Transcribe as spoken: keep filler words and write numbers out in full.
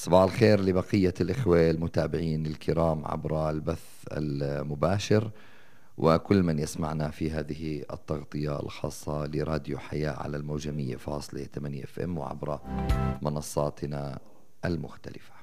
صباح الخير لبقية الإخوة المتابعين الكرام عبر البث المباشر وكل من يسمعنا في هذه التغطية الخاصة لراديو حياة على الموجة مية فاصلة ثمانية اف ام وعبر منصاتنا المختلفة.